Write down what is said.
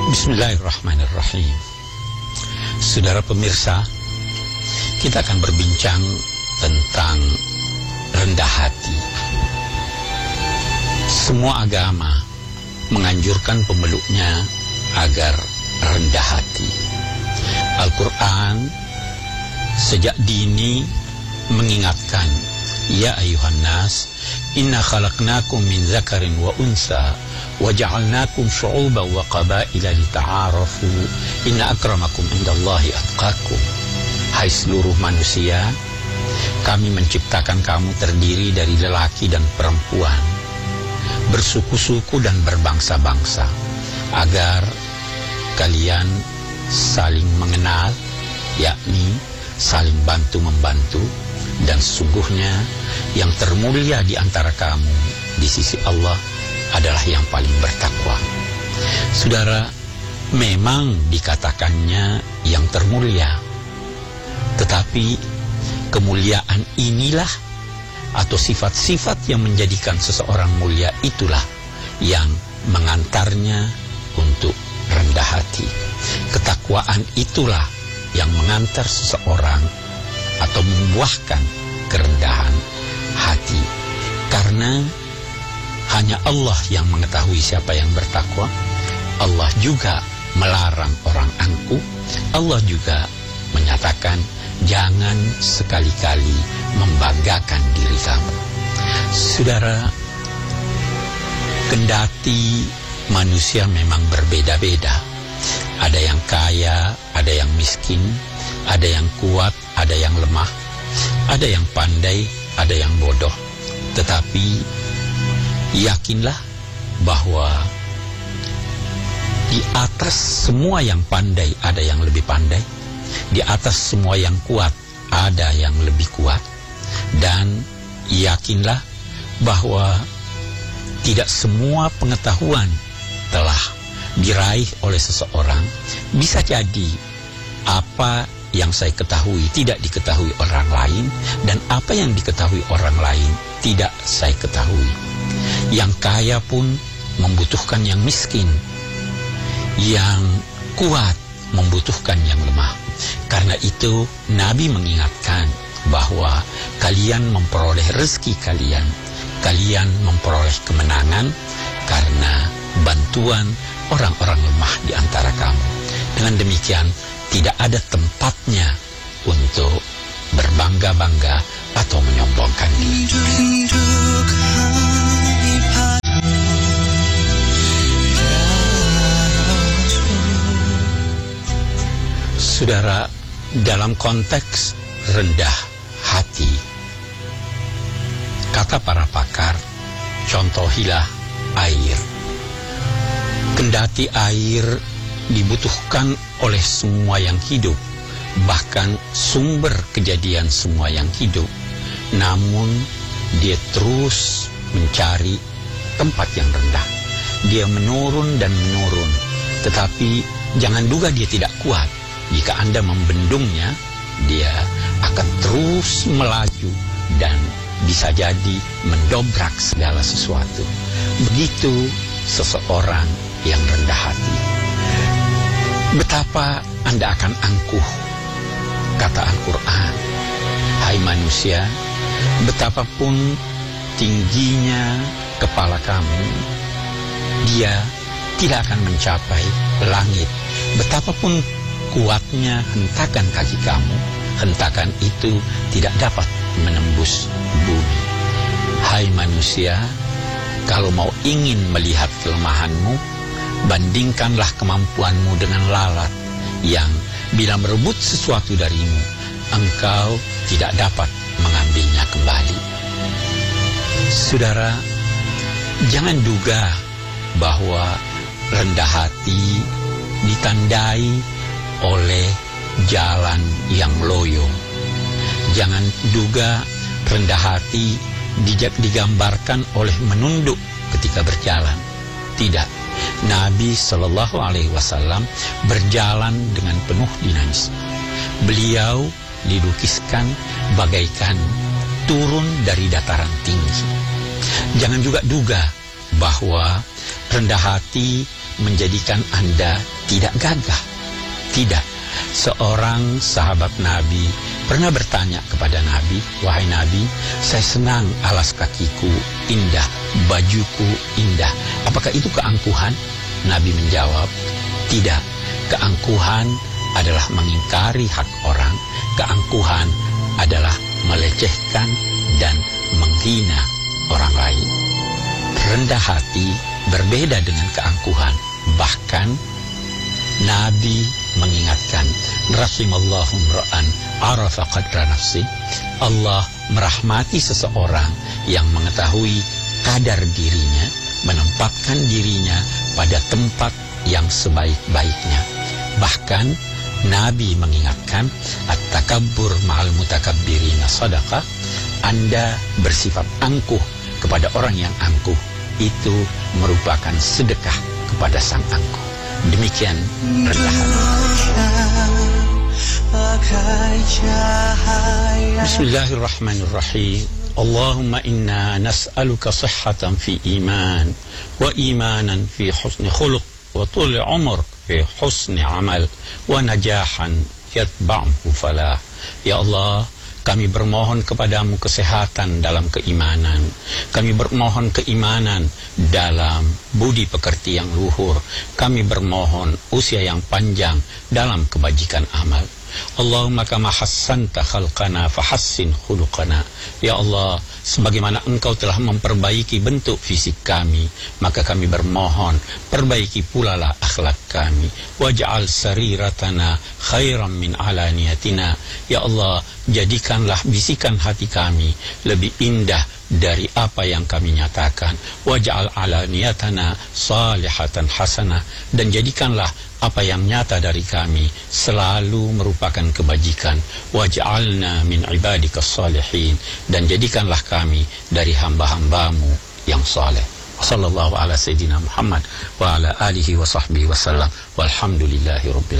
Bismillahirrahmanirrahim. Saudara pemirsa, kita akan berbincang tentang rendah hati. Semua agama menganjurkan pemeluknya agar rendah hati. Al-Quran sejak dini mengingatkan, ya ayuhan nas, inna khalaqnakum min zakarin wa unsa wa ja'alnakum syu'uban wa qabaila lita'arafu inna akramakum indallahi atqakum. Hai seluruh manusia, kami menciptakan kamu terdiri dari lelaki dan perempuan, bersuku-suku dan berbangsa-bangsa, agar kalian saling mengenal, yakni saling bantu-membantu. Dan sesungguhnya yang termulia di antara kamu di sisi Allah adalah yang paling bertakwa. Saudara, memang dikatakannya yang termulia, tetapi kemuliaan inilah atau sifat-sifat yang menjadikan seseorang mulia itulah yang mengantarnya untuk rendah hati. Ketakwaan itulah yang mengantar seseorang atau membuahkan kerendahan hati. Karena hanya Allah yang mengetahui siapa yang bertakwa. Allah juga melarang orang angkuh. Allah juga menyatakan, jangan sekali-kali membanggakan diri kamu. Saudara, kendati manusia memang berbeda-beda. Ada yang kaya, ada yang miskin, ada yang kuat, ada yang lemah, ada yang pandai, ada yang bodoh. Tetapi yakinlah bahwa di atas semua yang pandai ada yang lebih pandai, di atas semua yang kuat ada yang lebih kuat. Dan yakinlah bahwa tidak semua pengetahuan telah diraih oleh seseorang. Bisa jadi apa yang saya ketahui tidak diketahui orang lain, dan apa yang diketahui orang lain tidak saya ketahui. Yang kaya pun membutuhkan yang miskin, yang kuat membutuhkan yang lemah. Karena itu Nabi mengingatkan bahwa kalian memperoleh rezeki kalian memperoleh kemenangan karena bantuan orang-orang lemah di antara kamu. Dengan demikian, tidak ada tempatnya untuk berbangga-bangga atau menyombongkan diri. Saudara, dalam konteks rendah hati, kata para pakar, contohilah air. Kendati air dibutuhkan oleh semua yang hidup, bahkan sumber kejadian semua yang hidup, namun dia terus mencari tempat yang rendah. Dia menurun dan menurun, tetapi jangan duga dia tidak kuat. Jika Anda membendungnya, dia akan terus melaju dan bisa jadi mendobrak segala sesuatu. Begitu seseorang yang rendah hati. Betapa Anda akan angkuh, kata Al-Quran. Hai manusia, betapapun tingginya kepala kamu, dia tidak akan mencapai langit. Betapapun kuatnya hentakan kaki kamu, hentakan itu tidak dapat menembus bumi. Hai manusia, kalau mau ingin melihat kelemahanmu, bandingkanlah kemampuanmu dengan lalat yang bila merebut sesuatu darimu, engkau tidak dapat mengambilnya kembali. Saudara, jangan duga bahwa rendah hati ditandai oleh jalan yang loyo. Jangan duga rendah hati digambarkan oleh menunduk ketika berjalan. Tidak. Nabi Shallallahu Alaihi Wasallam berjalan dengan penuh dinamisme. Beliau dilukiskan bagaikan turun dari dataran tinggi. Jangan juga duga bahwa rendah hati menjadikan Anda tidak gagah. Tidak. Seorang sahabat Nabi pernah bertanya kepada Nabi, "Wahai Nabi, saya senang alas kakiku indah, bajuku indah. Apakah itu keangkuhan?" Nabi menjawab, "Tidak. Keangkuhan adalah mengingkari hak orang. Keangkuhan adalah melecehkan dan menghina orang lain." Rendah hati berbeda dengan keangkuhan. Bahkan Nabi mengingatkan, "Rahimallahu imra'an arafa qadra nafsi." Allah merahmati seseorang yang mengetahui kadar dirinya, menempatkan dirinya pada tempat yang sebaik-baiknya. Bahkan Nabi mengingatkan, "At-takabbur ma'al mutakabbirina sadaqah." Anda bersifat angkuh kepada orang yang angkuh, itu merupakan sedekah kepada sang angkuh. Demikian rendah hati. Bismillahirrahmanirrahim. Allahumma inna nas'aluka sihhatan fi iman, wa imanan fi husni khuluq, wa tuli umur fi husni amal, wa najahan yatba'uhu falah. Ya Allah, kami bermohon kepadamu kesehatan dalam keimanan. Kami bermohon keimanan dalam budi pekerti yang luhur. Kami bermohon usia yang panjang dalam kebajikan amal. Allahumma kama hassanta khalqana fahassin khuluqana. Ya Allah, sebagaimana Engkau telah memperbaiki bentuk fisik kami, maka kami bermohon, perbaiki pula lah akhlak kami. Waj'al sariratana khairan min alaniyatina. Ya Allah, jadikanlah bisikan hati kami lebih indah dari apa yang kami nyatakan. Waj'al alaniyatana salihatan hasanah. Dan jadikanlah apa yang nyata dari kami selalu merupakan kebajikan. Waj'alna min ibadikas salihin. Dan jadikanlah kami dari hamba-hambamu yang saleh. Sallallahu ala sayyidina Muhammad wa ala alihi wa sahbihi wasallam. Walhamdulillahi rabbil